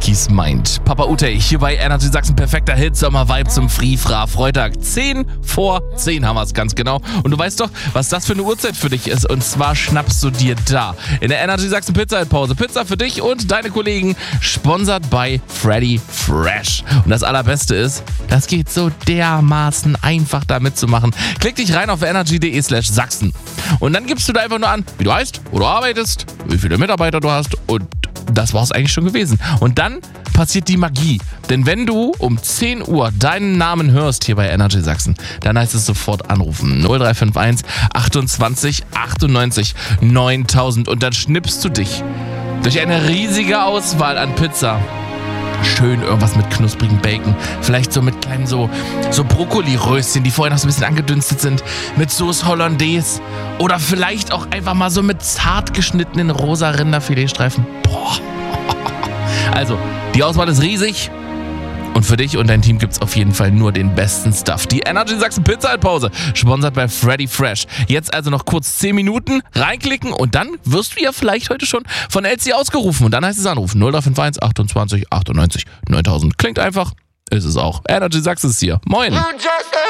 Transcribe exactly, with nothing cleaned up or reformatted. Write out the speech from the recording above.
Wookies meint. Papa Ute, hier bei Energy Sachsen, perfekter Hit, Sommer-Vibe zum Free-Fra-Freitag. zehn vor zehn haben wir es ganz genau. Und du weißt doch, was das für eine Uhrzeit für dich ist. Und zwar schnappst du dir da in der Energy Sachsen Pizza-Pause Pizza für dich und deine Kollegen, sponsert bei Freddy Fresh. Und das Allerbeste ist, das geht so dermaßen einfach da mitzumachen. Klick dich rein auf energy.de slash Sachsen. Und dann gibst du da einfach nur an, wie du heißt, wo du arbeitest, wie viele Mitarbeiter du hast und das war's eigentlich schon gewesen. Und dann passiert die Magie. Denn wenn du um zehn Uhr deinen Namen hörst hier bei Energy Sachsen, dann heißt es sofort anrufen. null drei fünf eins achtundzwanzig achtundneunzig neuntausend und dann schnippst du dich durch eine riesige Auswahl an Pizza. Schön irgendwas mit knusprigem Bacon, vielleicht so mit kleinen so, so Brokkoli-Röschen, die vorher noch so ein bisschen angedünstet sind, mit Sauce Hollandaise oder vielleicht auch einfach mal so mit zart geschnittenen rosa Rinderfiletstreifen. Boah. Also, die Auswahl ist riesig und für dich und dein Team gibt's auf jeden Fall nur den besten Stuff. Die Energy Sachsen Pizza-Pause, sponsert bei Freddy Fresh. Jetzt also noch kurz zehn Minuten reinklicken und dann wirst du ja vielleicht heute schon von Elsie ausgerufen. Und dann heißt es anrufen null drei fünf eins achtundzwanzig achtundneunzig neuntausend. Klingt einfach, ist es auch. Energy Sachsen ist hier. Moin.